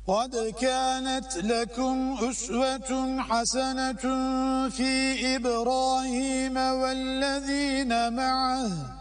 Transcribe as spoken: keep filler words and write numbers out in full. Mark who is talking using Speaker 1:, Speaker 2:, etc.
Speaker 1: قد كانت لكم أسوة حسنة في إبراهيم والذين معه